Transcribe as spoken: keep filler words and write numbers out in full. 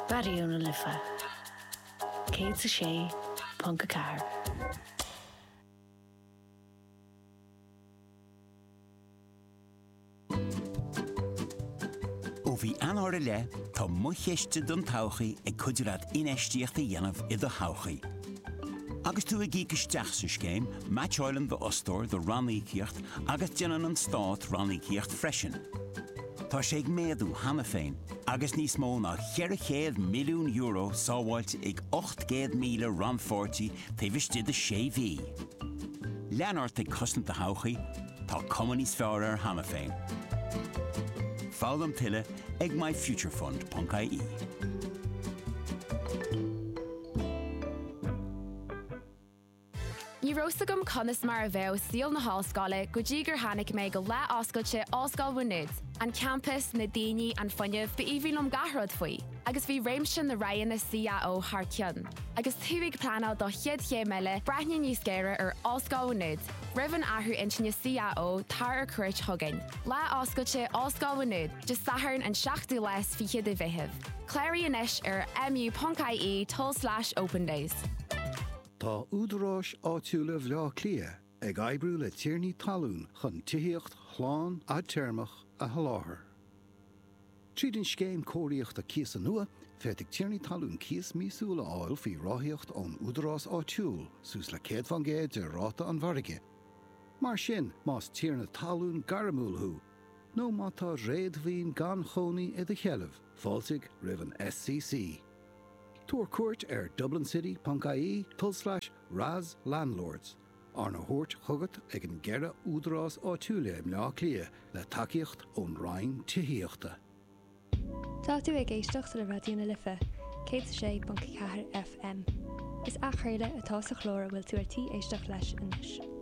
Radio na Lifa. Céad sa sé, Punca Car. Ó bhí anóra le, tá muchéiste don tauchaí ag cuidirad inéistíochta dhéanamh i do tauchaí. Agus tú a gí isteach sa scéim, Match Island do Ostóir do Rannaíocht agus déanann an stát Rannaíocht freisin. Tá sé ag méadú hana féin, agus níos mó ná cheirichéad milliún euro sábháilte ag ocht gcéad míle ranfortí taobhiste de sé bhí. Leanart ag cosnta tauchaí, tá cumann níos fearr ar hana féin. Fáil am tuile ag my future fund dot I E. Ní róstagam conas mar a bheith síl na hallscoile go dtí gur tháinig mé go le oscailte Oscail Bhuinid, an campus na daoine an fuinneamh ba íbhílum gathród faoi, agus bhí réimsin na raighan na C A O thar ceann. Agus thuigh planál do chiad ché meile breithne níos géire ar Oscail Bhuinid, rivan athú intinne C A O tar ar cuirt thugain. Le oscailte Oscail Bhuinid, just saharn an seachtú les fi chiad a bheitheh. Cléirí inis ar mu dot I E tol slash open days. Tá údarás áitiúla bhleá clia ag oibriú le tíornaí talún chun tithaíocht chláán a teirmach a haláthair. Tríd an scéim cóiríocht a cíos an nua, féidigh tíornaí talún cíos mísúla áil faoi ráthíocht ón údarás áitiúil sús le céad fan géad de ráta an bharige. Mar sin más tíorna talún garamúlthú, nó má tá réadmhíon gan chonaí i do chealamh, fáilsigh roimh S C C. Tuair cuairt ar dublin city dot I E tol slash Raz Landlords. Ar na thuairt chugat ag an gceithre údarás áitiúla im leá clia le tacaíocht ón rainn tithaíochta. Tá tú ag éisteach le Radio na Lifa, céad sa sé Punca Car F M. Is a chéile atá sa chlór bhfuil tú ar tí éisteach leis inis.